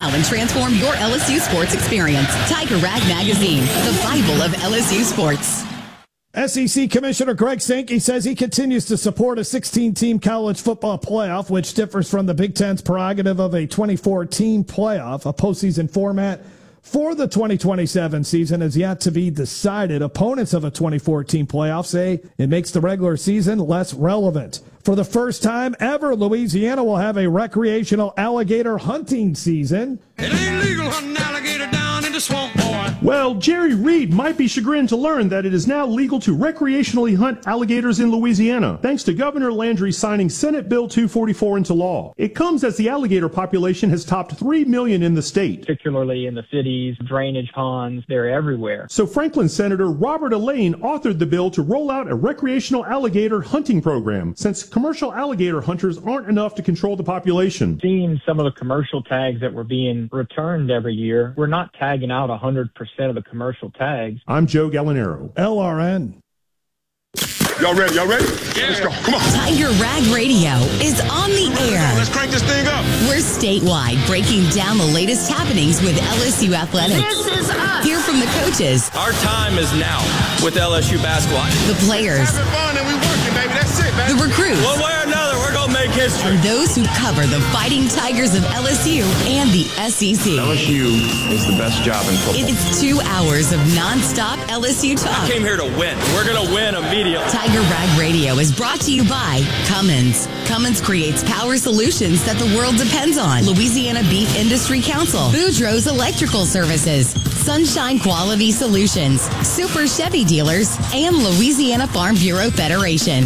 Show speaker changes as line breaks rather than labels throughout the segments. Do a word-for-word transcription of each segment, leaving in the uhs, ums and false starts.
now and transform your L S U sports experience. Tiger Rag Magazine, the Bible of L S U sports.
S E C Commissioner Greg Sankey says he continues to support a sixteen-team college football playoff, which differs from the Big Ten's prerogative of a twenty-four-team playoff. A postseason format for the twenty twenty-seven season is yet to be decided. Opponents of a twenty-four-team playoff say it makes the regular season less relevant. For the first time ever, Louisiana will have a recreational alligator hunting season.
It ain't legal hunting alligator down in the swamp, boy.
Well, Jerry Reed might be chagrined to learn that it is now legal to recreationally hunt alligators in Louisiana, thanks to Governor Landry signing Senate Bill two forty-four into law. It comes as the alligator population has topped three million in the state.
Particularly in the cities, drainage ponds, they're everywhere.
So Franklin Senator Robert Elaine authored the bill to roll out a recreational alligator hunting program, since commercial alligator hunters aren't enough to control the population.
Seeing some of the commercial tags that were being returned every year, we're not tagging out one hundred percent of the commercial tags.
I'm Joe Gallinaro.
L R N.
Y'all ready? Y'all ready? Yeah. Let's go. Come on.
Tiger Rag Radio is on the air.
Let's crank this thing up.
We're statewide, breaking down the latest happenings with L S U athletics.
This is us.
Hear from the coaches.
Our time is now with L S U basketball.
The players.
Having fun and we working, baby. That's it, baby.
The recruits.
One way or another, we're going to make history.
And those who cover the Fighting Tigers of L S U and the S E C.
L S U is the best job in football.
It's two hours of nonstop L S U talk.
I came here to win. We're going to win immediately.
Tiger Rag Radio is brought to you by Cummins. Cummins creates power solutions that the world depends on. Louisiana Beef Industry Council. Boudreaux's Electrical Services. Sunshine Quality Solutions. Super Chevy Dealers. And Louisiana Farm Bureau Federation.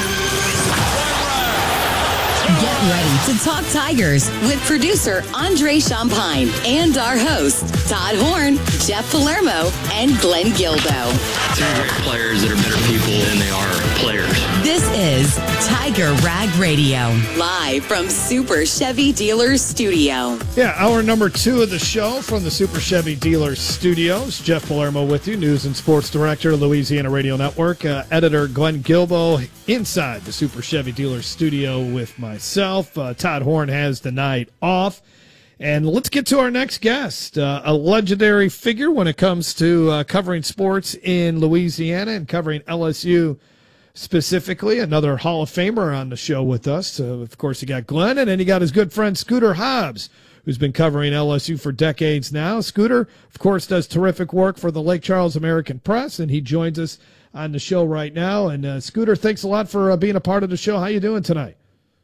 Get ready to talk Tigers with producer Andre Champagne and our hosts Todd Horn, Jeff Palermo, and Glenn Gilbo.
Three great players that are better people than they are players.
This is Tiger Rag Radio, live from Super Chevy Dealers Studio.
Yeah, hour number two of the show from the Super Chevy Dealers Studios. Jeff Palermo with you, News and Sports Director, Louisiana Radio Network. Uh, editor Glenn Gilbo inside the Super Chevy Dealers Studio with myself. Uh, Todd Horn has the night off. And let's get to our next guest, uh, a legendary figure when it comes to uh, covering sports in Louisiana and covering L S U specifically. Another Hall of Famer on the show with us. So, of course, you got Glenn, and then you got his good friend Scooter Hobbs, who's been covering L S U for decades now. Scooter, of course, does terrific work for the Lake Charles American Press, and he joins us on the show right now. And, uh, Scooter, thanks a lot for uh, being a part of the show. How you doing tonight?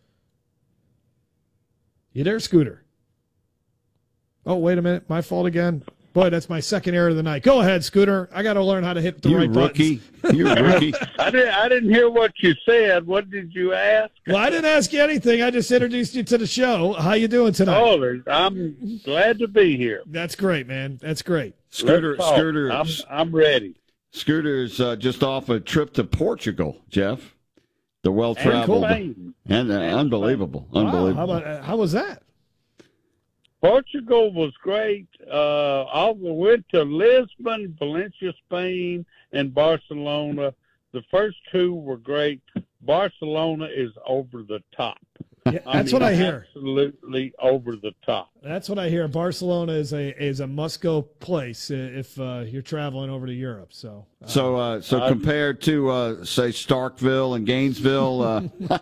You there, Scooter? Oh, wait a minute. My fault again. Boy, that's my second error of the night. Go ahead, Scooter. I got to learn how to hit the
you
right
rookie.
buttons.
You rookie.
I didn't. I didn't hear what you said. What did you ask?
Well, I didn't ask you anything. I just introduced you to the show. How you doing tonight?
Oh, I'm glad to be here.
That's great, man. That's great.
Scooter. Scooter.
I'm, I'm ready.
Scooter's uh, just off a trip to Portugal, Jeff. The well-traveled
and,
and uh, unbelievable,
wow.
unbelievable.
How about uh, how was that?
Portugal was great. Uh, I went to Lisbon, Valencia, Spain, and Barcelona. The first two were great. Barcelona is over the top.
Yeah,
I
that's
mean,
what I hear.
Absolutely over the top.
That's what I hear. Barcelona is a is a must go place if uh, you're traveling over to Europe. So, uh,
so, uh, so
I,
compared to uh, say Starkville and Gainesville, uh...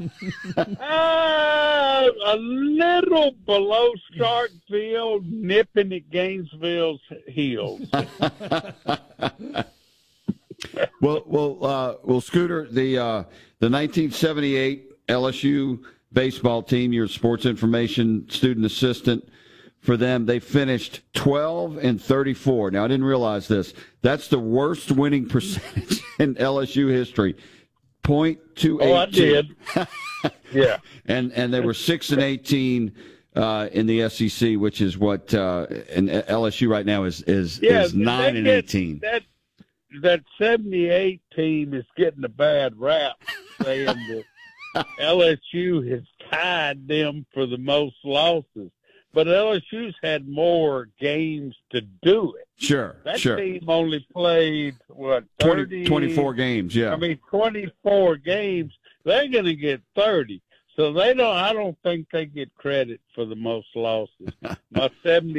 uh, a little below Starkville, nipping at Gainesville's heels.
well, well, uh, well, Scooter, the uh, the nineteen seventy-eight L S U baseball team, your sports information student assistant for them, they finished twelve and thirty-four. Now, I didn't realize this. That's the worst winning percentage in L S U history. point two eight.
Oh, I did. Yeah.
And and they were six and eighteen uh, in the S E C, which is what uh, and L S U right now is is,
yeah,
is nine and
get,
eighteen.
That that seventy-eight team is getting a bad rap, saying that L S U has tied them for the most losses. But L S U's had more games to do it.
Sure,
that
sure.
That team only played, what, thirty?
twenty, twenty-four games, yeah.
I mean, twenty-four games. They're going to get thirty. So they don't. I don't think they get credit for the most losses. My seventy